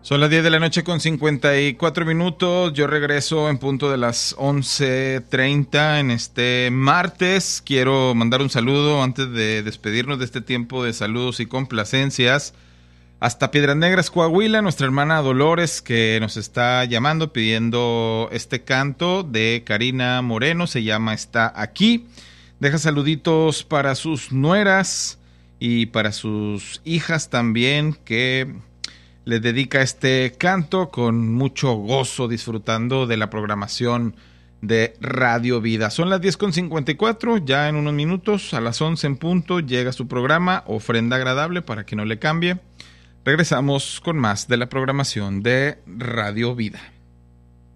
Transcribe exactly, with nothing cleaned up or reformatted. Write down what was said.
Son las diez de la noche con cincuenta y cuatro minutos. Yo regreso en punto de las once treinta en este martes. Quiero mandar un saludo antes de despedirnos de este tiempo de saludos y complacencias hasta Piedras Negras, Coahuila, nuestra hermana Dolores, que nos está llamando pidiendo este canto de Karina Moreno. Se llama Está Aquí. Deja saluditos para sus nueras y para sus hijas también, que les dedica este canto con mucho gozo, disfrutando de la programación de Radio Vida. Son las diez con cincuenta y cuatro, ya en unos minutos, a las once en punto, llega su programa Ofrenda Agradable, para que no le cambie. Regresamos con más de la programación de Radio Vida.